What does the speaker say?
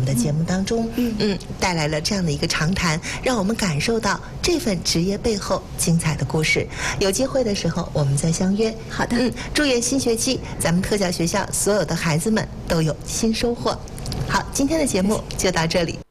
的节目当中，带来了这样的一个长谈，让我们感受到这份职业背后精彩的故事。有机会的时候，我们再相约。 好的， 祝愿新学期咱们特教学校所有的孩子们都有新收获。好，今天的节目就到这里。